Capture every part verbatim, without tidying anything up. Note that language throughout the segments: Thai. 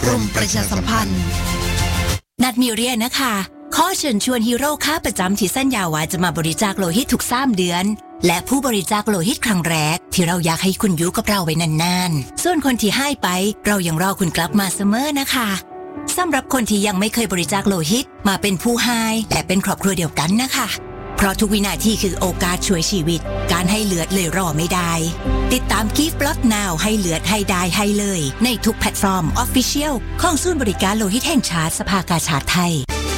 กรมประชาสัมพันธ์นัดมีเรียนนะคะข้อเชิญชวนฮีโร่ค้าประจำที่สัญญาว่าจะมาบริจาคโลหิตทุกสามเดือนและผู้บริจาคโลหิตครั้งแรกที่เราอยากให้คุณอยู่กับเราไว้นานๆส่วนคนที่ให้ไปเรายังรอคุณกลับมาเสมอนะคะสำหรับคนที่ยังไม่เคยบริจาคโลหิตมาเป็นผู้ให้และเป็นครอบครัวเดียวกันนะคะเพราะทุกวินาทีคือโอกาสช่วยชีวิตการให้เลือดเลยรอไม่ได้ติดตาม Give Blood Now ให้เลือดให้ได้ให้เลยในทุกแพลตฟอร์ม Official ของศูนย์บริการโลหิตแห่งชาติสภากาชาดไทย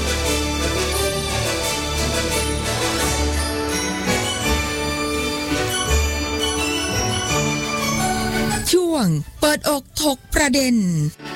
ช่วงเปิดอกถกประเด็น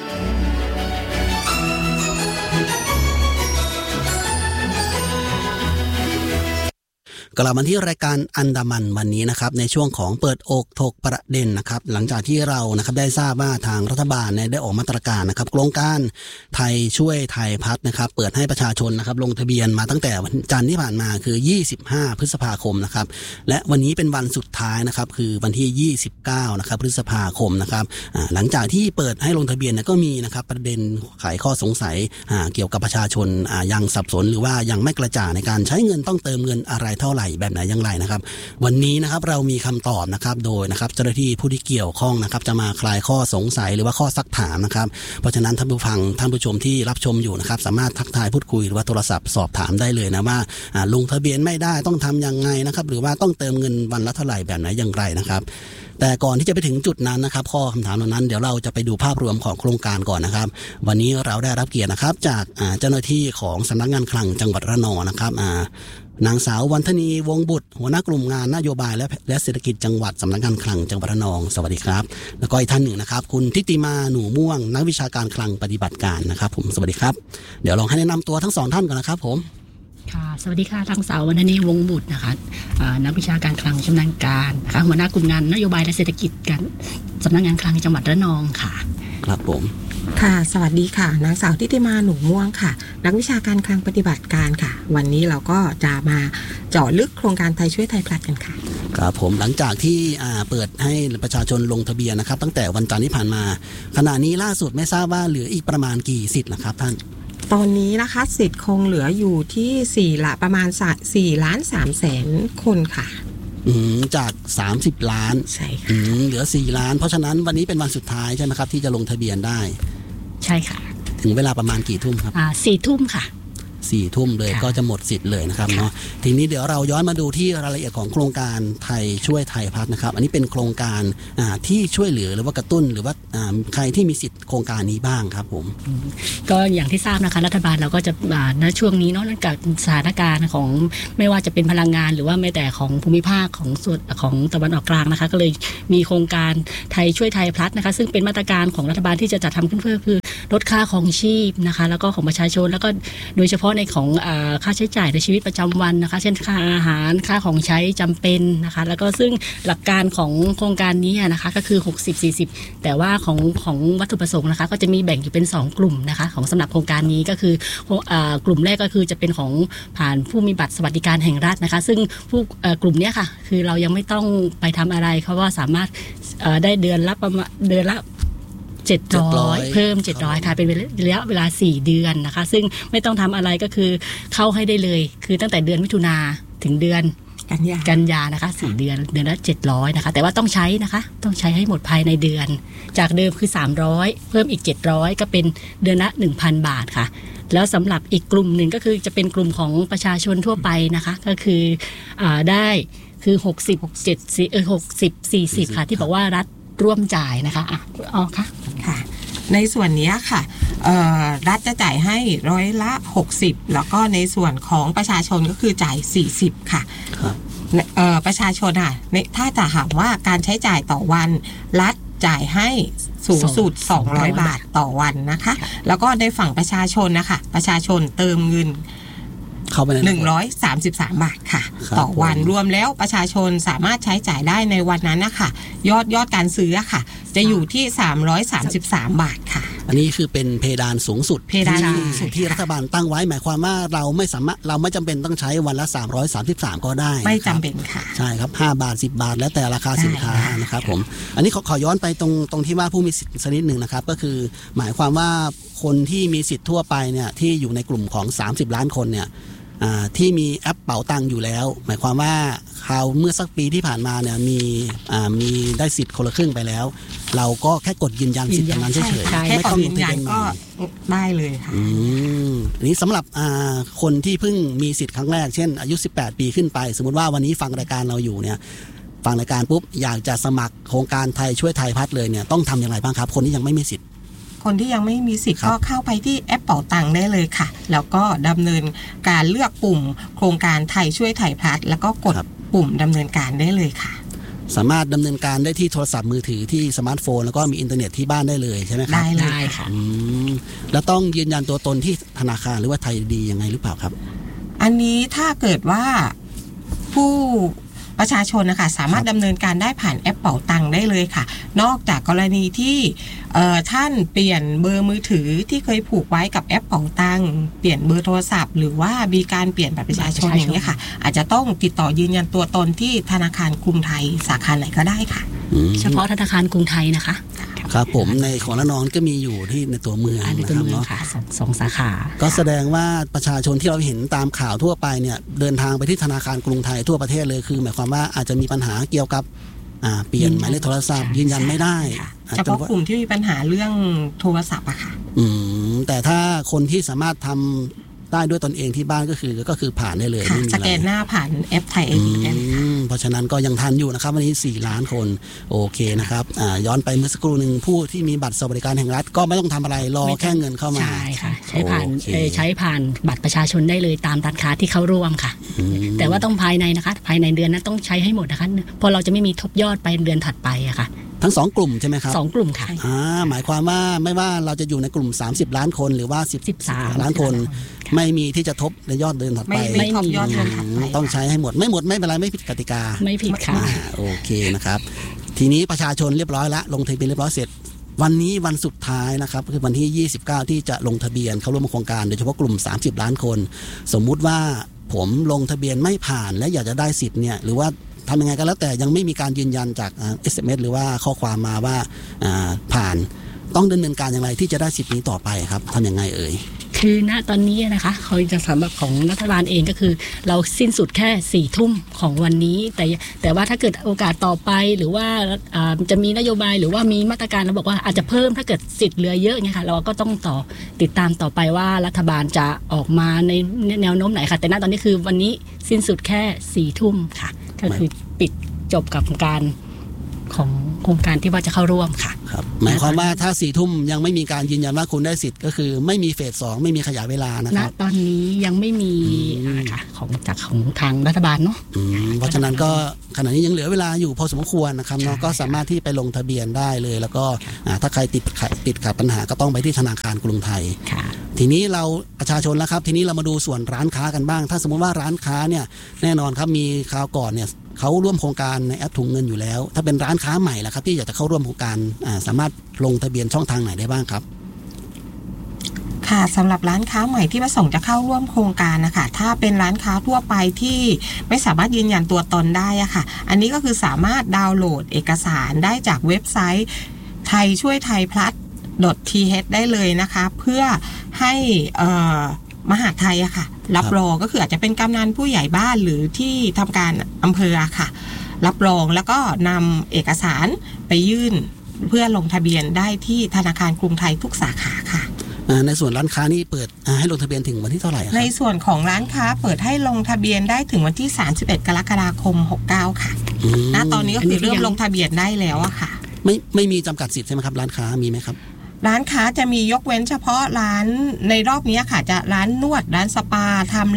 กลับมาที่รายการอันดามันวันนี้นะครับในช่วงของเปิดอกถกประเด็นนะครับหลังจากที่เรานะครับได้ทราบว่าทางรัฐบาลเนี่ยได้ออกมาตรการนะครับโครงการไทยช่วยไทยพัฒน์นะครับเปิดให้ประชาชนนะครับลงทะเบียนมาตั้งแต่วันจันทร์ที่ผ่านมาคือยี่สิบห้าพฤษภาคมนะครับและวันนี้เป็นวันสุดท้ายนะครับคือวันที่ยี่สิบเก้านะครับพฤษภาคมนะครับหลังจากที่เปิดให้ลงทะเบียนก็มีนะครับประเด็นไขข้อสงสัยเกี่ยวกับประชาชนยังสับสนหรือว่ายังไม่กระจ่างในการใช้เงินต้องเติมเงินอะไรเท่าไหร่แบบไหนอย่างไรนะครับวันนี้นะครับเรามีคำตอบนะครับโดยนะครับเจ้าหน้าที่ผู้ที่เกี่ยวข้องนะครับจะมาคลายข้อสงสัยหรือว่าข้อซักถามนะครับเพราะฉะนั้นท่านผู้ฟังท่านผู้ชมที่รับชมอยู่นะครับสามารถทักทายพูดคุยหรือว่าโทรศัพท์สอบถามได้เลยนะว่าลงทะเบียนไม่ได้ต้องทำยังไงนะครับหรือว่าต้องเติมเงินวันละเท่าไหร่แบบไหนอย่างไรนะครับแต่ก่อนที่จะไปถึงจุดนั้นนะครับข้อคำถามเหล่านั้นเดี๋ยวเราจะไปดูภาพรวมของโครงการก่อนนะครับวันนี้เราได้รับเกียรตินะครับจากเจ้าหน้าที่ของสำนักงานคลังจังหวัดระนองนะครับนางสาววรรณธนีวงบุตรหัวหน้ากลุ่มงานนโยบายและและเศรษฐกิจจังหวัดสำนักงานคลังจังหวัดระนองสวัสดีครับแล้วก็อีกท่านหนึ่งนะครับคุณทิติมาหนูม่วงนักวิชาการคลังปฏิบัติการนะครับผมสวัสดีครับเดี๋ยวลองให้แนะนำตัวทั้งสองท่านก่อนนะครับผมค่ะสวัสดีค่ะนางสาววรรณธนีวงบุตรนะคะนักวิชาการคลังชำนาญการนะคะหัวหน้ากลุ่มงานนโยบายและเศรษฐกิจกันสำนักงานคลังจังหวัดระนองค่ะครับผมค่ะสวัสดีค่ะนางสาวทิติมาหนูม่วงค่ะนักวิชาการคลังปฏิบัติการค่ะวันนี้เราก็จะมาเจาะลึกโครงการไทยช่วยไทยพลัดกันค่ะครับผมหลังจากที่เปิดให้ประชาชนลงทะเบียนนะครับตั้งแต่วันจันทร์ที่ผ่านมาขณะนี้ล่าสุดไม่ทราบว่าเหลืออีกประมาณกี่สิทธิ์นะครับท่านตอนนี้นะคะสิทธิ์คงเหลืออยู่ที่สี่ละประมาณสี่ล้านสามแสนคนค่ะจากสามสิบล้านใช่ค่ะเหลือสี่ล้านเพราะฉะนั้นวันนี้เป็นวันสุดท้ายใช่ไหมครับที่จะลงทะเบียนได้ใช่ค่ะถึงเวลาประมาณกี่ทุ่มครับอ่าสี่ทุ่มค่ะสี่ทุ่มเลยก็จะหมดสิทธิ์เลยนะครับเนาะทีนี้เดี๋ยวเราย้อนมาดูที่รายละเอียดของโครงการไทยช่วยไทยพัฒน์นะครับอันนี้เป็นโครงการที่ช่วยเหลือหรือว่ากระตุ้นหรือว่าใครที่มีสิทธิ์โครงการนี้บ้างครับผมก็อย่างที่ทราบนะคะรัฐบาลเราก็จะณช่วงนี้เนาะกับสถานการณ์ของไม่ว่าจะเป็นพลังงานหรือว่าแม้แต่ของภูมิภาคของส่วนของตะวันออกกลางนะคะก็เลยมีโครงการไทยช่วยไทยพัฒน์นะคะซึ่งเป็นมาตรการของรัฐบาลที่จะจัดทำขึ้นเพื่อคือลดค่าครองชีพนะคะแล้วก็ของประชาชนแล้วก็โดยเฉพาะในของค่าใช้จ่ายในชีวิตประจำวันนะคะเช่นค่าอาหารค่าของใช้จำเป็นนะคะแล้วก็ซึ่งหลักการของโครงการนี้นะคะก็คือหกสิบ สี่สิบแต่ว่าของของวัตถุประสงค์นะคะก็จะมีแบ่งอยู่เป็นสองกลุ่มนะคะของสำหรับโครงการนี้ก็คือกลุ่มแรกก็คือจะเป็นของผ่านผู้มีบัตรสวัสดิการแห่งรัฐนะคะซึ่งผู้กลุ่มนี้ค่ะคือเรายังไม่ต้องไปทำอะไรเพราะว่าสามารถได้เดือนละประมาณเดือนละเจ็ดร้อยเพิ่มเจ็ดร้อยค่ะเป็นระยะเวลาสี่เดือนนะคะซึ่งไม่ต้องทำอะไรก็คือเข้าให้ได้เลยคือตั้งแต่เดือนมิถุนาถึงเดือนกันยากันยานะคะสี่เดือนเดือนละเจ็ดร้อยนะคะแต่ว่าต้องใช้นะคะต้องใช้ให้หมดภายในเดือนจากเดิมคือสามร้อยเพิ่มอีกเจ็ดร้อยก็เป็นเดือนละ หนึ่งพัน บาทค่ะแล้วสำหรับอีกกลุ่มหนึ่งก็คือจะเป็นกลุ่มของประชาชนทั่วไปนะคะก็คืออ่าได้คือหกสิบ เจ็ดสิบเออหกสิบ สี่สิบค่ะที่บอกว่ารัฐร่วมจ่ายนะคะอ่ะอ๋อค่ะค่ะในส่วนนี้ค่ะรัฐจะจ่ายให้ร้อยละหกสิบแล้วก็ในส่วนของประชาชนก็คือจ่ายสี่สิบค่ะประชาชนอ่ะถ้าจะถามว่าการใช้จ่ายต่อวันรัฐจ่ายให้สูงสุดสองร้อยบาทต่อวันนะคะแล้วก็ในฝั่งประชาชนนะคะประชาชนเติมเงินหนึ่งร้อยสามสิบสามบาทค่ะต่อวันรวมแล้วประชาชนสามารถใช้จ่ายได้ในวันนั้นนะคะยอดยอดการซื้อค่ะจะอยู่ที่สามร้อยสามสิบสามบาทค่ะอันนี้คือเป็นเพดานสูงสุดเพดานสูงสุดที่รัฐบาลตั้งไว้หมายความว่าเราไม่สามารถเราไม่จำเป็นต้องใช้วันละสามร้อยสามสิบสามก็ได้ไม่จำเป็นค่ะใช่ครับห้าบาทสิบบาทแล้วแต่ราคาสินค้านะครับผมอันนี้ขอขอย้อนไปตรงตรงที่ว่าผู้มีสิทธิ์สักนิดหนึ่งนะครับก็คือหมายความว่าคนที่มีสิทธิ์ทั่วไปเนี่ยที่อยู่ในกลุ่มของสามสิบล้านคนเนี่ยที่มีแอปเป๋าตังอยู่แล้วหมายความว่าคราวเมื่อสักปีที่ผ่านมาเนี่ยมีมีได้สิทธิ์คนละครึ่งไปแล้วเราก็แค่กดยืนยันสิทธิ์นั้นเฉยๆไม่ต้องยืนยันก็ได้เลยค่ะอืมอันนี้สำหรับคนที่เพิ่งมีสิทธิ์ครั้งแรกเช่นอายุสิบแปดปีขึ้นไปสมมติว่าวันนี้ฟังรายการเราอยู่เนี่ยฟังรายการปุ๊บอยากจะสมัครโครงการไทยช่วยไทยพัฒน์เลยเนี่ยต้องทำอย่างไรบ้างครับคนที่ยังไม่มีสิทธิ์คนที่ยังไม่มีสิทธิ์ก็เข้าไปที่แอปเป๋าตังได้เลยค่ะแล้วก็ดำเนินการเลือกปุ่มโครงการไทยช่วยไทยพัฒน์แล้วก็กดปุ่มดำเนินการได้เลยค่ะสามารถดำเนินการได้ที่โทรศัพท์มือถือที่สมาร์ทโฟนแล้วก็มีอินเทอร์เน็ตที่บ้านได้เลยใช่ไหมครับได้เลยค่ะแล้วต้องยืนยันตัวตนที่ธนาคารหรือว่าไทยดียังไงหรือเปล่าครับอันนี้ถ้าเกิดว่าผู้ประชาชนนะคะสามารถดำเนินการได้ผ่านแอปเป๋าตังได้เลยค่ะนอกจากกรณีที่ท่านเปลี่ยนเบอร์มือถือที่เคยผูกไว้กับแอปเป๋าตังเปลี่ยนเบอร์โทรศัพท์หรือว่ามีการเปลี่ยนบัตรประชาชนอย่างนี้ค่ะอาจจะต้องติดต่อยืนยันตัวตนที่ธนาคารกรุงไทยสาขาไหนก็ได้ค่ะเฉพาะธนาคารกรุงไทยนะคะครับผมในของละนองก็มีอยู่ที่ในตัวเมืองนะครับเนาะสองสาขาก็แสดงว่าประชาชนที่เราเห็นตามข่าวทั่วไปเนี่ยเดินทางไปที่ธนาคารกรุงไทยทั่วประเทศเลยคือหมายความว่าอาจจะมีปัญหาเกี่ยวกับเปลี่ยนหมายเลขโทรศัพท์ยืนยันไม่ได้เฉพาะกลุ่มที่มีปัญหาเรื่องโทรศัพท์อะค่ะอืมแต่ถ้าคนที่สามารถทำได้ด้วยตนเองที่บ้านก็คือก็คือผ่านได้เลยสแกนหน้าผ่านแอปไทย ไอ ดี ได้เพราะฉะนั้นก็ยังทันอยู่นะครับวันนี้สี่ล้านคนโอเคนะครับย้อนไปเมื่อสักครู่นึงผู้ที่มีบัตรสวัสดิการแห่งรัฐก็ไม่ต้องทำอะไรรอแค่เงินเข้ามาใช่ค่ะใช้ผ่านใช้ผ่านบัตรประชาชนได้เลยตามร้านค้าที่เข้าร่วมค่ะแต่ว่าต้องภายในนะคะภายในเดือนนั้นต้องใช้ให้หมดนะคะเพราะเราจะไม่มีทบยอดไปเดือนถัดไปอะค่ะทั้งสองกลุ่มใช่ไหมครับสองกลุ่มค่ะอ่าหมายความว่าไม่ว่าเราจะอยู่ในกลุ่มสามสิบล้านคนหรือว่าสิบสามล้านคนไม่มีที่จะทบในยอดเดือนถัดไปไม่ทบยอดเดือนถัดไปต้องใช้ให้หมดไม่หมดไม่เป็นไรไม่ผิดกติกาไม่ผิดค่ะโอเคนะครับทีนี้ประชาชนเรียบร้อยแล้วลงทะเบียนเรียบร้อยเสร็จวันนี้วันสุดท้ายนะครับคือวันที่ยี่สิบเก้าที่จะลงทะเบียนเข้าร่วมโครงการโดยเฉพาะกลุ่มสามสิบล้านคนสมมุติว่าผมลงทะเบียนไม่ผ่านและอยากจะได้สิทธิ์เนี่ยหรือว่าทำยังไงก็แล้วแต่ยังไม่มีการยืนยันจาก เอส เอ็ม เอส หรือว่าข้อความมาว่าผ่านต้องดำเนินการอย่างไรที่จะได้สิทธิ์นี้ต่อไปครับทำยังไงเอ่ยคือณตอนนี้นะคะเขาจะสำหรับของรัฐบาลเองก็คือเราสิ้นสุดแค่สี่ทุ่มของวันนี้แต่แต่ว่าถ้าเกิดโอกาสต่อไปหรือว่าจะมีนโยบายหรือว่ามีมาตรการเราบอกว่าอาจจะเพิ่มถ้าเกิดสิทธิ์เหลือเยอะไงค่ะเราก็ต้องต่อติดตามต่อไปว่ารัฐบาลจะออกมาในแนวโน้มไหนค่ะแต่ณตอนนี้คือวันนี้สิ้นสุดแค่สี่ทุ่มค่ะก็คือปิดจบกับการของโครงการที่ว่าจะเข้าร่วมค่ะครับหมายความว่าถ้าสี่ทุ่มยังไม่มีการยืนยันว่าคุณได้สิทธิ์ก็คือไม่มีเฟสสองไม่มีขยายเวลานะครับณตอนนี้ยังไม่มีค่ะของจากของทางรัฐบาลเนาะเพราะฉะนั้นก็ขณะนี้ยังเหลือเวลาอยู่พอสมควรนะครับเนาะก็สามารถที่ไปลงทะเบียนได้เลยแล้วก็ถ้าใครติดขัดติดขัดปัญหาก็ต้องไปที่ธนาคารกรุงไทยทีนี้เราประชาชนแล้วครับทีนี้เรามาดูส่วนร้านค้ากันบ้างถ้าสมมติว่าร้านค้าเนี่ยแน่นอนครับมีคราวก่อนเนี่ยเขาร่วมโครงการในแอปถุงเงินอยู่แล้วถ้าเป็นร้านค้าใหม่ล่ะครับที่อยากจะเข้าร่วมโครงการสามารถลงทะเบียนช่องทางไหนได้บ้างครับค่ะสำหรับร้านค้าใหม่ที่ประสงค์จะเข้าร่วมโครงการนะคะถ้าเป็นร้านค้าทั่วไปที่ไม่สามารถยืนยันตัวตนได้อะค่ะอันนี้ก็คือสามารถดาวน์โหลดเอกสารได้จากเว็บไซต์ไทยช่วยไทยพลัส .th ได้เลยนะคะเพื่อให้มหาไทยอะค่ะรับรองก็คืออาจจะเป็นกำนันผู้ใหญ่บ้านหรือที่ทำการอำเภอค่ะรับรองแล้วก็นำเอกสารไปยื่นเพื่อลงทะเบียนได้ที่ธนาคารกรุงไทยทุกสาขาค่ะในส่วนร้านค้านี่เปิดให้ลงทะเบียนถึงวันที่เท่าไหร่ในส่วนของร้านค้าเปิดให้ลงทะเบียนได้ถึงวันที่สามสิบเอ็ดกรกฎาคมหกเก้าค่ะณตอนนี้ก็คือเริ่มลงทะเบียนได้แล้วอะค่ะไม่ไม่มีจำกัดสิทธิ์ใช่ไหมครับร้านค้ามีไหมครับร้านค้าจะมียกเว้นเฉพาะร้านในรอบนี้ค่ะจะร้านนวดร้านสปาทำเล็บ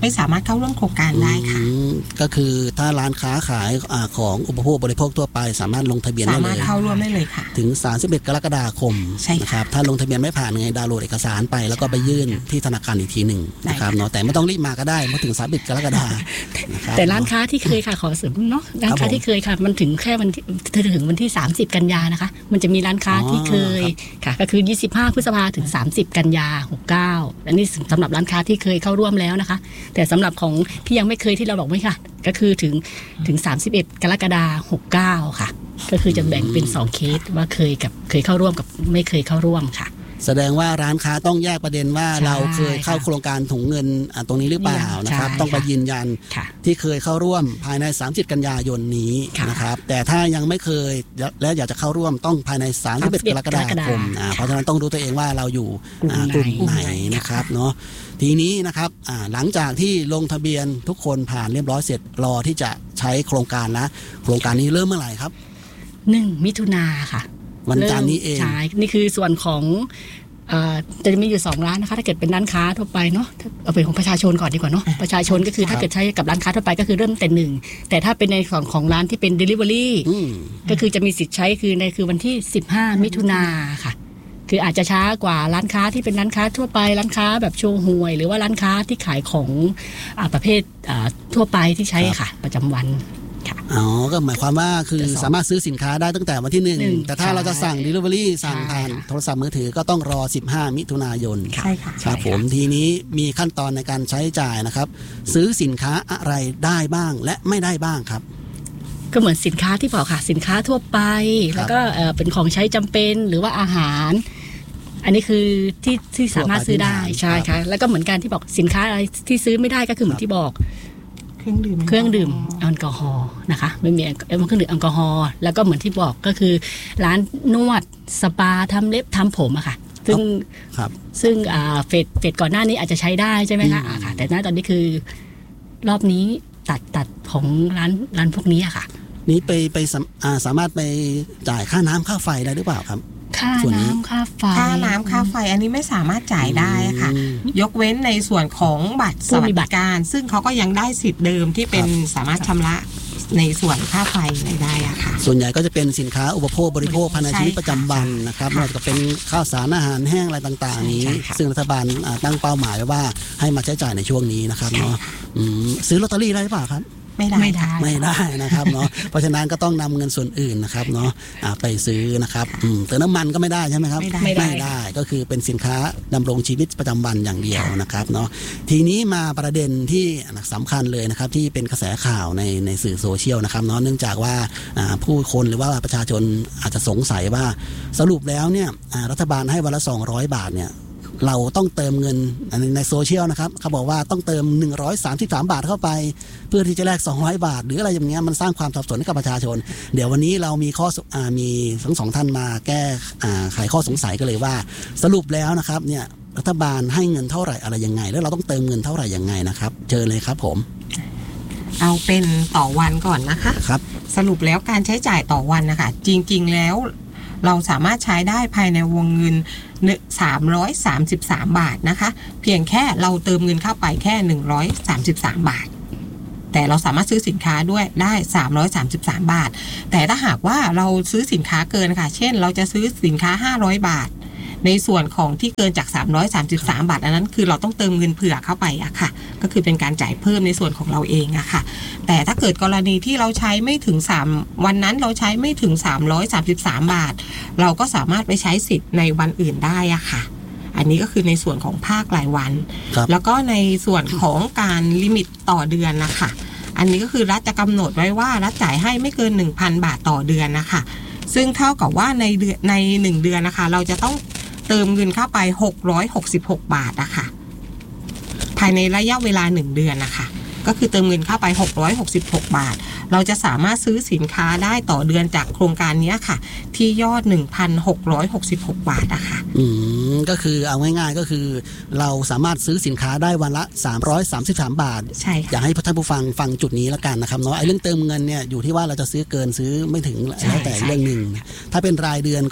ไม่สามารถเข้าร่วมโครงการได้ค่ะก็คือถ้าร้านค้าขายของอุปโภคบริโภคทั่วไปสามารถลงทะเบียนได้เลยสามารถเข้าร่วมได้เลยค่ะถึงสามสิบเอ็ดกรกฎาคมนะครับถ้าลงทะเบียนไม่ผ่านไงดาวน์โหลดเอกสารไปแล้วก็ไปยื่นที่ธนาคารอีกทีหนึ่งนะครับเนาะแต่ไม่ต้องรีบมาก็ได้เมื่อถึงสามสิบเอ็ดกรกฎาคมแต่ร้านค้าที่เคยค่ะขอเสริมเนาะร้านค้าที่เคยค่ะมันถึงแค่วันถึงวันที่สามสิบกันยานะคะมันจะมีร้านค้าที่เคยค่ะก็คือยี่สิบห้าพฤษภาถึงสามสิบกันยาหกสิบเก้าอันนี้สำหรับร้านค้าที่เคยเข้าร่วมแล้วนะคะแต่สำหรับของที่ยังไม่เคยที่เราบอกไว้ค่ะก็คือถึงถึงสามสิบเอ็ดกรกฎาคมหกสิบเก้าค่ะก็คือจะแบ่งเป็นสองเคสว่าเคยกับเคยเข้าร่วมกับไม่เคยเข้าร่วมค่ะแสดงว่าร้านค้าต้องแยกประเด็นว่าเราเคยเข้าโครงการถุงเงินตรงนี้หรือเปล่านะครับต้องไปยืนยันที่เคยเข้าร่วมภายในสามสิบกันยายนนี้นะครับแต่ถ้ายังไม่เคยและอยากจะเข้าร่วมต้องภายในสามสิบเอ็ดกรกฎาคมเพราะฉะนั้นต้องรู้ตัวเองว่าเราอยู่กลุ่มไหนนะครับเนาะทีนี้นะครับหลังจากที่ลงทะเบียนทุกคนผ่านเรียบร้อยเสร็จรอที่จะใช้โครงการนะโครงการนี้เริ่มเมื่อไหร่ครับหนึ่งมิถุนาค่ะวันจันทร์นี้เองใช่นี่คือส่วนของจะมีอยู่สองร้านนะคะถ้าเกิดเป็นร้านค้าทั่วไปเนาะเอาเป็นของประชาชนก่อนดีกว่าเนาะประชาชนก็คือถ้าเกิดใช้กับร้านค้าทั่วไปก็คือเริ่มแต่หนึ่งแต่ถ้าเป็นในของของร้านที่เป็น delivery ก็คือจะมีสิทธิ์ใช้คือในคือวันที่สิบห้ามิถุนาค่ะคืออาจจะช้ากว่าร้านค้าที่เป็นร้านค้าทั่วไปร้านค้าแบบโชว์หวยหรือว่าร้านค้าที่ขายของประเภททั่วไปที่ใช้ค่ะประจำวันอ๋อก็หมายความว่าคือสามารถซื้อสินค้าได้ตั้งแต่วันที่หนึ่งแต่ถ้าเราจะสั่ง delivery สั่งผ่านโทรศัพท์มือถือก็ต้องรอสิบห้ามิถุนายนใช่ค่ะครับผมทีนี้มีขั้นตอนในการใช้จ่ายนะครับซื้อสินค้าอะไรได้บ้างและไม่ได้บ้างครับก็เหมือนสินค้าที่บอกค่ะสินค้าทั่วไปแล้วก็เป็นของใช้จำเป็นหรือว่าอาหารอันนี้คือที่ที่สามารถซื้อได้ใช่ค่ะแล้วก็เหมือนกันที่บอกสินค้าอะไรที่ซื้อไม่ได้ก็คือเหมือนที่บอกเครื่องดื่มเครื่องดื่มแอลกอฮอล์นะคะไม่มีเครื่องดื่มแอลกอฮอล์แล้วก็เหมือนที่บอกก็คือร้านนวดสปาทำเล็บทำผมอะค่ะซึ่งซึ่งเฟสเฟสก่อนหน้านี้อาจจะใช้ได้ใช่ไหมคะค่ะแต่ณตอนนี้คือรอบนี้ตัดตัดของร้านร้านพวกนี้อะค่ะนี้ไปไปสามารถไปจ่ายค่าน้ำค่าไฟได้หรือเปล่าครับค่าน้ำค่าไฟค่าน้ำค่าไฟอันนี้ไม่สามารถจ่ายได้ค่ะยกเว้นในส่วนของบัตรสวัสดิการซึ่งเขาก็ยังได้สิทธิ์เดิมที่เป็นสามารถชำระในส่วนค่าไฟได้อะค่ะส่วนใหญ่ก็จะเป็นสินค้าอุปโภคบริโภคภายในชีวิตประจำวันนะครับไม่ว่าจะเป็นข้าวสารอาหารแห้งอะไรต่างๆนี้ซึ่งรัฐบาลตั้งเป้าหมายไว้ว่าให้มาใช้จ่ายในช่วงนี้นะครับเนาะซื้อลอตเตอรี่ได้หรือเปล่าครับไม่ได้ไม่ได้ไม่ได้นะครับเนาะเพราะฉะนั้นก็ต้องนำเงินส่วนอื่นนะครับเนาะไปซื้อนะครับเติมน้ำมันก็ไม่ได้ใช่ไหมครับไม่ได้ไม่ได้ก็คือเป็นสินค้าดำรงชีวิตประจำวันอย่างเดียวนะครับเนาะทีนี้มาประเด็นที่สำคัญเลยนะครับที่เป็นกระแสข่าวในในสื่อโซเชียลนะครับเนาะเนื่องจากว่าผู้คนหรือว่าประชาชนอาจจะสงสัยว่าสรุปแล้วเนี่ยรัฐบาลให้วันละสองร้อยบาทเนี่ยเราต้องเติมเงินในโซเชียลนะครับเขาบอกว่าต้องเติมหนึ่งร้อยสามสิบสามบาทเข้าไปเพื่อที่จะแลกสองร้อยบาทหรืออะไรอย่างเงี้ยมันสร้างความสับสนให้กับประชาชนเดี๋ยววันนี้เรามีข้อมีทั้งสองท่านมาแก้ไขข้อสงสัยกันเลยว่าสรุปแล้วนะครับเนี่ยรัฐบาลให้เงินเท่าไหร่อะไรยังไงแล้วเราต้องเติมเงินเท่าไหร่ยังไงนะครับเจอเลยครับผมเอาเป็นต่อวันก่อนนะคะครับสรุปแล้วการใช้จ่ายต่อวันนะคะจริงๆแล้วเราสามารถใช้ได้ภายในวงเงินสามร้อยสามสิบสามบาทนะคะเพียงแค่เราเติมเงินเข้าไปแค่หนึ่งร้อยสามสิบสามบาทแต่เราสามารถซื้อสินค้าด้วยได้สามร้อยสามสิบสามบาทแต่ถ้าหากว่าเราซื้อสินค้าเกินค่ะเช่นเราจะซื้อสินค้าห้าร้อยบาทในส่วนของที่เกินจากสามร้อยสามสิบสามบาทอันนั้นคือเราต้องเติมเงินเผื่อเข้าไปอะค่ะก็คือเป็นการจ่ายเพิ่มในส่วนของเราเองอะค่ะแต่ถ้าเกิดกรณีที่เราใช้ไม่ถึงสามวันนั้นเราใช้ไม่ถึงสามร้อยสามสิบสามบาทเราก็สามารถไปใช้สิทธิ์ในวันอื่นได้อะค่ะอันนี้ก็คือในส่วนของภาครายวันแล้วก็ในส่วนของการลิมิตต่อเดือนนะคะอันนี้ก็คือรัฐจะกำหนดไว้ว่ารัฐจ่ายให้ไม่เกิน หนึ่งพัน บาทต่อเดือนนะคะซึ่งเท่ากับว่าในเดือนในหนึ่งเดือนนะคะเราจะต้องเติมเงินเข้าไปหกร้อยหกสิบหกบาทนะคะภายในระยะเวลาหนึ่งเดือนนะคะก็คือเติมเงินเข้าไปหกร้อยหกสิบหกบาทเราจะสามารถซื้อสินค้าได้ต่อเดือนจากโครงการนี้ค่ะที่ยอด หนึ่งพันหกร้อยหกสิบหกบาทนะคะอืมก็คือเอาง่ายๆก็คือเราสามารถซื้อสินค้าได้วันละสามร้อยสามสิบสามบาทใช่ค่ะอยากให้ท่านผู้ฟังฟังจุดนี้แล้วกันนะครับเนาะไอ้เรื่องเติมเงินเนี่ยอยู่ที่ว่าเราจะซื้อเกินซื้อไม่ถึงแล้วแต่เรื่องนึงถ้าเป็นรายเดือนก็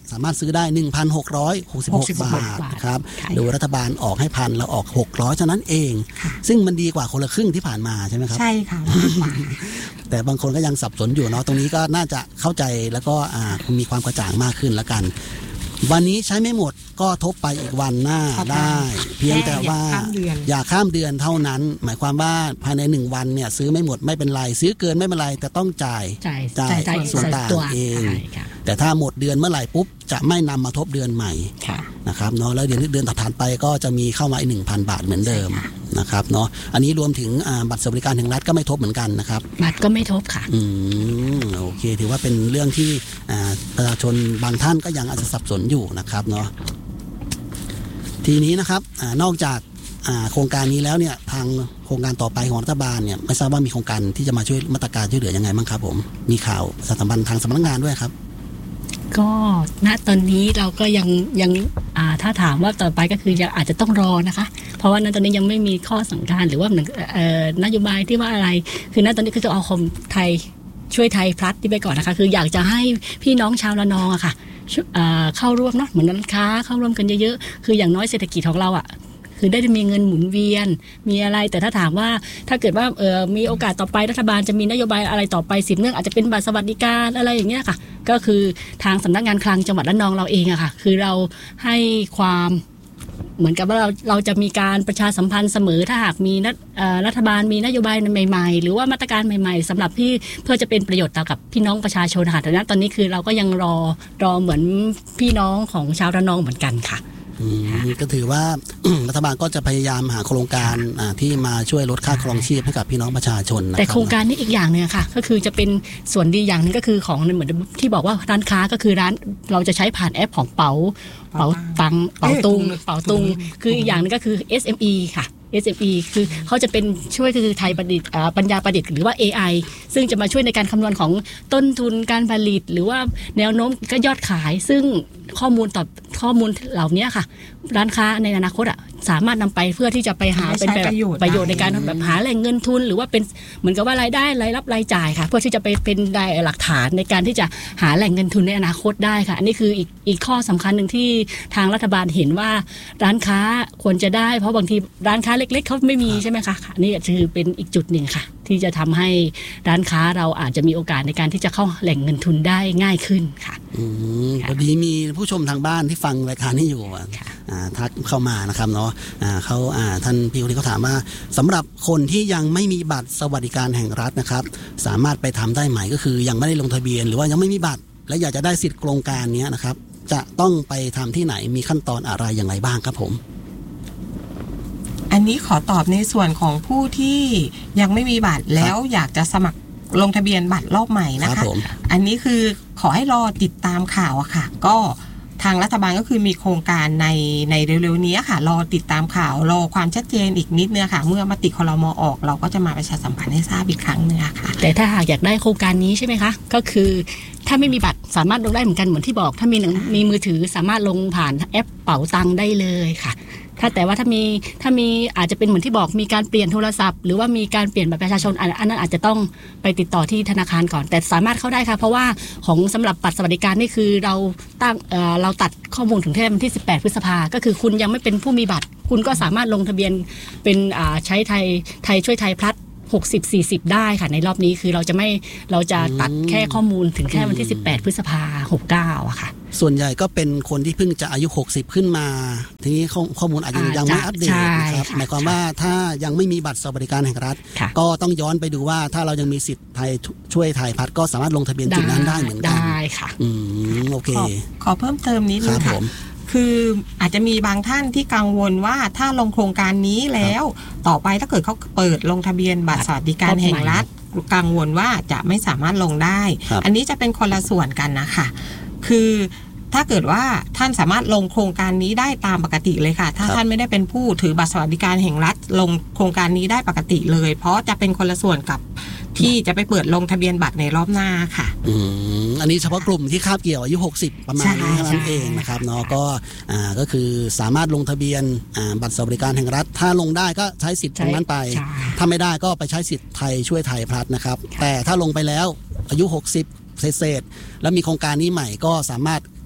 สามารถซื้อได้ หนึ่งพันหกร้อยหกสิบหก บาทครับโดยรัฐบาลออกให้พันแล้วออกหกร้อยเท่านั้นเองซึ่งมันดีกว่าคนละครึ่งที่ผ่านมาใช่ไหมครับใช่ค่ะแต่บางคนก็ยังสับสนอยู่เนาะตรงนี้ก็น่าจะเข้าใจแล้วก็มีความกระจ่างมากขึ้นแล้วกันวันนี้ใช้ไม่หมดก็ทบไปอีกวันหน้าได้เพียงแต่ว่าอย่าข้ามเดือนเท่านั้นหมายความว่าภายในหนึ่งวันเนี่ยซื้อไม่หมดไม่เป็นไรซื้อเกินไม่เป็นไรแต่ต้องจ่ายจ่ายส่วนต่างเองแต่ถ้าหมดเดือนเมื่อไหร่ปุ๊บจะไม่นำมาทบเดือนใหม่นะครับเนาะแล้วเดือนเดือนถัดไปก็จะมีเข้ามาอีก หนึ่งพัน บาทเหมือนเดิมนะครับเนาะอันนี้รวมถึงบัตรสวัสดิการแห่งรัฐก็ไม่ทบเหมือนกันนะครับบัตรก็ไม่ทบค่ะอืมโอเคถือว่าเป็นเรื่องที่ประชาชนบางท่านก็ยังอาจจะสับสนอยู่นะครับเนาะทีนี้นะครับนอกจากโครงการนี้แล้วเนี่ยทางโครงการต่อไปของรัฐบาลเนี่ยไม่ทราบว่ามีโครงการที่จะมาช่วยมาตรการช่วยเหลือยังไงบ้างครับผมมีข่าวสถาบันทางสำนักงานด้วยครับก็ณตอนนี้เราก็ยังยังถ้าถามว่าต่อไปก็คือยังอาจจะต้องรอนะคะเพราะว่าณตอนนี้ยังไม่มีข้อสั่งการหรือว่านโยบายที่ว่าอะไรคือณตอนนี้คือจะเอาคมไทยช่วยไทยพลัดที่ไปก่อนนะคะคืออยากจะให้พี่น้องชาวระนองอะค่ะเข้าร่วมเนาะเหมือนร้านค้าเข้าร่วมกันเยอะๆคืออย่างน้อยเศรษฐกิจของเราอะคือได้มีเงินหมุนเวียนมีอะไรแต่ถ้าถามว่าถ้าเกิดว่าเออมีโอกาสต่อไปรัฐบาลจะมีนโยบายอะไรต่อไปสิบเรื่องอาจจะเป็นบัตรสวัสดิการอะไรอย่างเงี้ยค่ะก็คือทางสำนักงานคลังจังหวัดระนองเราเองอะค่ะคือเราให้ความเหมือนกับว่าเราเราจะมีการประชาสัมพันธ์เสมอถ้าหากมีรัฐบาลมีนโยบายใหม่ๆหรือว่ามาตรการใหม่ๆสำหรับที่เพื่อจะเป็นประโยชน์ต่อกับพี่น้องประชาชนค่ะแต่ณตอนนี้คือเราก็ยังรอรอเหมือนพี่น้องของชาวระนองเหมือนกันค่ะก็ถือว่า รัฐบาลก็จะพยายามหาโครงการที่มาช่วยลดค่าครองชีพให้กับพี่น้องประชาชนแต่โครงการนี้อีกอย่างนึงค่ะก็คือจะเป็นส่วนดีอย่างนึงก็คือของเหมือนที่บอกว่าร้านค้าก็คือร้านเราจะใช้ผ่านแอปของเป๋าเป๋าตังเป๋าตุงเป๋าตุงคืออีกอย่างนึงก็คือ เอส เอ็ม อี ค่ะ เอส เอ็ม อี คือเขาจะเป็นช่วยคือไทยประดิษฐ์ปัญญาประดิษฐ์หรือว่า เอ ไอ ซึ่งจะมาช่วยในการคำนวณของต้นทุนการผลิตหรือว่าแนวโน้มก็ยอดขายซึ่งข้อมูลต่อข้อมูลเหล่านี้ค่ะร้านค้าในอนาคตอ่ะสามารถนำไปเพื่อที่จะไปหาเป็นแบบประโยชน์ในการแบบหาแหล่งเงินทุนหรือว่าเป็นเหมือนกับว่ารายได้รายรับรายจ่ายค่ะเพื่อที่จะไปเป็นได้หลักฐานในการที่จะหาแหล่งเงินทุนในอนาคตได้ค่ะอันนี้คืออีกอีกข้อสำคัญหนึ่งที่ทางรัฐบาลเห็นว่าร้านค้าควรจะได้เพราะบางทีร้านค้าเล็กๆเขาไม่มีใช่ไหมคะนี่คือเป็นอีกจุดหนึ่งค่ะที่จะทำให้ร้านค้าเราอาจจะมีโอกาสในการที่จะเข้าแหล่งเงินทุนได้ง่ายขึ้นค่ะอืมพอดีมีผู้ชมทางบ้านที่ฟังรายการนี้อยู่ทักเข้ามานะครับเนาะเขาท่านพี่คนนี้เขาถามว่าสำหรับคนที่ยังไม่มีบัตรสวัสดิการแห่งรัฐนะครับสามารถไปทำได้ไหมก็คือยังไม่ได้ลงทะเบียนหรือว่ายังไม่มีบัตรและอยากจะได้สิทธิ์โครงการนี้นะครับจะต้องไปทำที่ไหนมีขั้นตอนอะไรอย่างไรบ้างครับผมอันนี้ขอตอบในส่วนของผู้ที่ยังไม่มีบัตรแล้วอยากจะสมัครลงทะเบียนบัตรรอบใหม่นะคะอันนี้คือขอให้รอติดตามข่าวอะค่ะก็ทางรัฐบาลก็คือมีโครงการในในเร็วๆนี้ค่ะรอติดตามข่าวรอความชัดเจนอีกนิดนึงค่ะเมื่อมติครม.ออกเราก็จะมาประชาสัมพันธ์ให้ทราบอีกครั้งนึงค่ะแต่ถ้าหากอยากได้โครงการนี้ใช่ไหมคะก็คือถ้าไม่มีบัตรสามารถลงได้เหมือนกันเหมือนที่บอกถ้ามีมีมือถือสามารถลงผ่านแอปเป๋าตังได้เลยค่ะถ้าแต่ว่าถ้ามีถ้ามีอาจจะเป็นเหมือนที่บอกมีการเปลี่ยนโทรศัพท์หรือว่ามีการเปลี่ยนบัตรประชาชนอันนั้นอาจจะต้องไปติดต่อที่ธนาคารก่อนแต่สามารถเข้าได้ค่ะเพราะว่าของสำหรับบัตรสวัสดิการนี่คือเราตั้งเอ่อเราตัดข้อมูลถึงแค่วันที่สิบแปดพฤษภาก็คือคุณยังไม่เป็นผู้มีบัตรคุณก็สามารถลงทะเบียนเป็นอ่าใช้ไทยไทยช่วยไทยพลัดหกสิบ สี่สิบได้ค่ะในรอบนี้คือเราจะไม่เราจะตัดแค่ข้อมูลถึงแค่วันที่สิบแปดพฤษภาหกสิบเก้าอะค่ะส่วนใหญ่ก็เป็นคนที่เพิ่งจะอายุหกสิบขึ้นมาทีนี้ข้อมูลอาจจะยังไม่อัปเดตนะครับหมายความว่าถ้ายังไม่มีบัตรสวัสดิการแห่งรัฐก็ต้องย้อนไปดูว่าถ้าเรายังมีสิทธิ์ไทยช่วยไทยพัฒน์ก็สามารถลงทะเบียนจุดนั้นได้เหมือนกันได้ค่ะอืมโอเคขอเพิ่มเติมนิดนึงค่ะคืออาจจะมีบางท่านที่กังวลว่าถ้าลงโครงการนี้แล้วต่อไปถ้าเกิดเขาเปิดลงทะเบียนบัตรสวัสดิการแห่งรัฐกังวลว่าจะไม่สามารถลงได้อันนี้จะเป็นคนละส่วนกันนะคะคือถ้าเกิดว่าท่านสามารถลงโครงการนี้ได้ตามปกติเลยค่ะถ้าท่านไม่ได้เป็นผู้ถือบัตรสวัสดิการแห่งรัฐลงโครงการนี้ได้ปกติเลยเพราะจะเป็นคนละส่วนกับที่จะไปเปิดลงทะเบียนบัตรในรอบหน้าค่ะอืมอันนี้เฉพาะกลุ่มที่คาบเกี่ยวอายุหกสิบประมาณนี้เท่านั้นเองนะครับเนาะก็อ่าก็คือสามารถลงทะเบียนอ่าบัตรสวัสดิการแห่งรัฐถ้าลงได้ก็ใช้สิทธิ์ตรงนั้นไปถ้าไม่ได้ก็ไปใช้สิทธิ์ไทยช่วยไทยพลัดนะครับแต่ถ้าลงไปแล้วอายุหกสิบเศษๆแล้วมีโครงการนี้ใหม่ก็สามารถ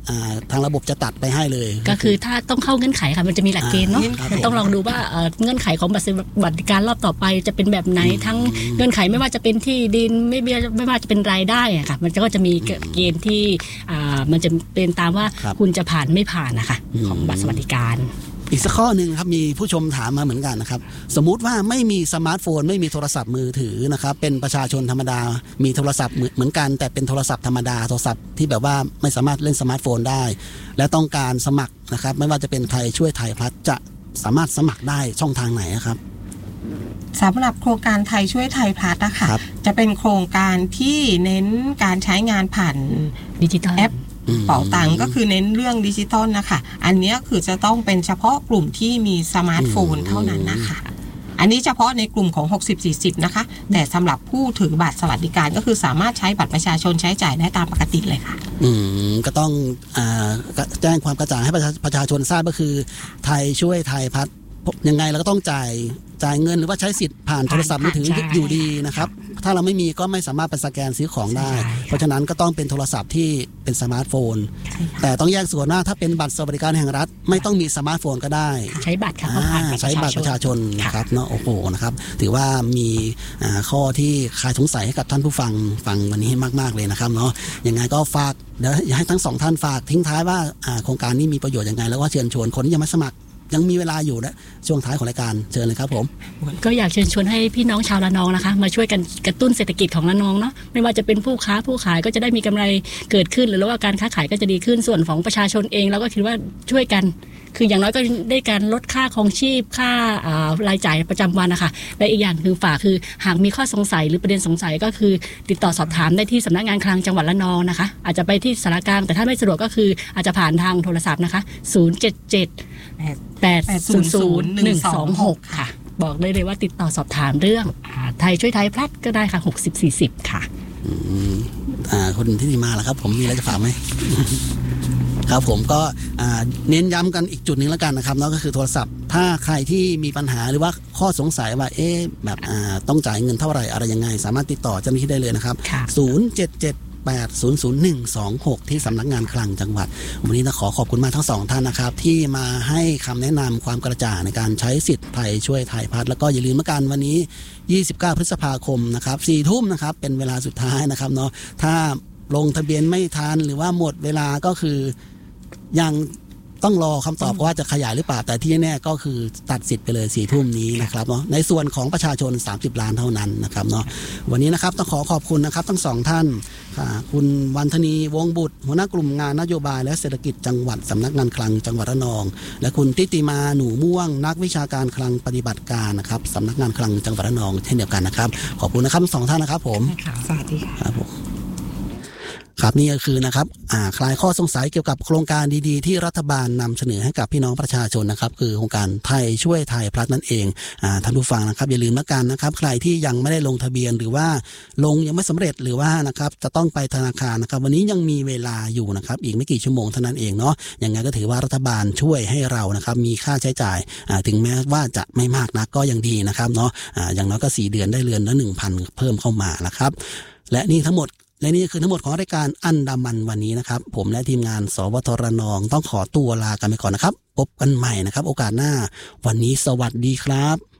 ทางระบบจะตัดไปให้เลยก็คือถ้าต้องเข้าเงื่อนไขค่ะมันจะมีหลักเกณฑ์เนาะต้องลองดูว่าเงื่อนไขของบัตรสวัสดิการรอบต่อไปจะเป็นแบบไหนทั้งเงื่อนไขไม่ว่าจะเป็นที่ดินไม่ไม่ว่าจะเป็นรายได้อะค่ะมันก็จะมีเกณฑ์ที่มันจะเป็นตามว่าคุณจะผ่านไม่ผ่านนะคะของบัตรสวัสดิการอีกสักข้อหนึ่งครับมีผู้ชมถามมาเหมือนกันนะครับสมมุติว่าไม่มีสมาร์ทโฟนไม่มีโทรศัพท์มือถือนะครับเป็นประชาชนธรรมดามีโทรศัพท์เหมือนกันแต่เป็นโทรศัพท์ธรรมดาโทรศัพท์ที่แบบว่าไม่สามารถเล่นสมาร์ทโฟนได้และต้องการสมัครนะครับไม่ว่าจะเป็นไทยช่วยไทยพลัสจะสามารถสมัครได้ช่องทางไหนครับสำหรับโครงการไทยช่วยไทยพลัสนะคะจะเป็นโครงการที่เน้นการใช้งานผ่านดิจิทัลแอปเป๋าตังก็คือเน้นเรื่องดิจิตอลนะคะอันนี้คือจะต้องเป็นเฉพาะกลุ่มที่มีสมาร์ทโฟนเท่านั้นนะคะอันนี้เฉพาะในกลุ่มของหกสิบ สี่สิบนะคะแต่สำหรับผู้ถือบัตรสวัสดิการก็คือสามารถใช้บัตรประชาชนใช้จ่ายได้ตามปกติเลยค่ะอืมก็ต้องอ่าแจ้งความกระจ่างให้ประชาชนทราบก็คือไทยช่วยไทยพัฒน์ยังไงเราก็ต้องจ่ายจ่ายเงินหรือว่าใช้สิทธิ์ผ่านโทรศัพท์มือถืออยู่ดีนะครับถ้าเราไม่มีก็ไม่สามารถไปสแกนซื้อของได้เพราะฉะนั้นก็ต้องเป็นโทรศัพท์ที่เป็นสมาร์ทโฟนแต่ต้องแยกส่วนว่าถ้าเป็นบัตรสวัสดิการแห่งรัฐไม่ต้องมีสมาร์ทโฟนก็ได้ใช้บัตรค่ะใช้บัตรประชาชนนะครับเนาะโอ้โหนะครับถือว่ามีข้อที่คลายสงสัยให้กับท่านผู้ฟังฟังวันนี้ให้มากๆเลยนะครับเนาะยังไงก็ฝากเดี๋ยวอยากให้ทั้งสองท่านฝากทิ้งท้ายว่าโครงการนี้มีประโยชน์ยังไงแล้วก็เชิญชวนคนที่ยังไม่สมัครยังมีเวลาอยู่นะช่วงท้ายของรายการเชิญเลยครับผมก็อยากเชิญชวนให้พี่น้องชาวระนองนะคะมาช่วยกันกระตุ้นเศรษฐกิจของระนองเนาะไม่ว่าจะเป็นผู้ค้าผู้ขายก็จะได้มีกำไรเกิดขึ้นหรือว่าการค้าขายก็จะดีขึ้นส่วนของประชาชนเองเราก็คิดว่าช่วยกันคืออย่างน้อยก็ได้การลดค่าครองชีพค่ารายจ่ายประจำวันนะคะและอีกอย่างคือฝากคือหากมีข้อสงสัยหรือประเด็นสงสัยก็คือติดต่อสอบถามได้ที่สำนักงานคลังจังหวัดระนองนะคะอาจจะไปที่สารกลางแต่ถ้าไม่สะดวกก็คืออาจจะผ่านทางโทรศัพท์นะคะศูนย์ เจ็ด เจ็ด แปด ศูนย์ ศูนย์ หนึ่ง สอง หกค่ะบอกได้เลยว่าติดต่อสอบถามเรื่องไทยช่วยไทยพลัสก็ได้ค่ะหกสิบ สี่สิบค่ะอืมอ่าคนที่นี่มาแล้วครับผมมีอะไรจะฝากไหม ครับผมก็เน้นย้ำกันอีกจุดนึงแล้วกันนะครับนั่นก็คือโทรศัพท์ถ้าใครที่มีปัญหาหรือว่าข้อสงสัยว่าเอ๊ะแบบต้องจ่ายเงินเท่าไหร่อะไรยังไงสามารถติดต่อเจ้าหน้าที่ได้เลยนะครับศูนย์ เจ็ด เจ็ด แปด ศูนย์ ศูนย์ หนึ่ง สอง หกที่สำนักงานคลังจังหวัดวันนี้ต้องขอขอบคุณมากทั้งสองท่านนะครับที่มาให้คำแนะนำความกระจ่างในการใช้สิทธิ์ไทยช่วยไทยพัฒน์แล้วก็อย่าลืมเมื่อกันวันนี้ยี่สิบเก้าพฤษภาคมนะครับสี่ทุ่มนะครับเป็นเวลาสุดท้ายนะครับเนาะถ้าลงทะเบียนไม่ทันหรือว่าหมดเวลาก็คือยังต้องรอคำตอบว่าจะขยายหรือเปล่าแต่ที่แน่ก็คือตัดสิทธิ์ไปเลยสี่ทุ่มนี้นะครับเนาะในส่วนของประชาชนสามสิบล้านเท่านั้นนะครับเนาะวันนี้นะครับต้องขอขอบคุณนะครับทั้งสองท่านคุณวันธนีวงบุตรหัวหน้ากลุ่มงานนโยบายและเศรษฐกิจจังหวัดสำนักงานคลังจังหวัดระนองและคุณติติมาหนูม่วงนักวิชาการคลังปฏิบัติการนะครับสำนักงานคลังจังหวัดระนองเช่นเดียวกันนะครับขอบคุณนะครับทั้งสองท่านนะครับผมสวัสดีครับผมครับนี่ก็คือนะครับคลายข้อสงสัยเกี่ยวกับโครงการดีๆที่รัฐบาลนำเสนอให้กับพี่น้องประชาชนนะครับคือโครงการไทยช่วยไทยพลัสนั่นเองท่านผู้ฟังนะครับอย่าลืมละกันนะครับใครที่ยังไม่ได้ลงทะเบียนหรือว่าลงยังไม่สำเร็จหรือว่านะครับจะต้องไปธนาคารนะครับวันนี้ยังมีเวลาอยู่นะครับอีกไม่กี่ชั่วโมงเท่านั้นเองเนาะยังไงก็ถือว่ารัฐบาลช่วยให้เรานะครับมีค่าใช้จ่ายถึงแม้ว่าจะไม่มากนักก็ยังดีนะครับเนาะอย่างน้อยก็สี่เดือนได้เรือนละ หนึ่งพัน เพิ่มเข้ามานะครับและนี่ทั้งหมดและนี่คือทั้งหมดของรายการอันดามันวันนี้นะครับผมและทีมงานสวทระนองต้องขอตัวลากันไปก่อนนะครับพบกันใหม่นะครับโอกาสหน้าวันนี้สวัสดีครับ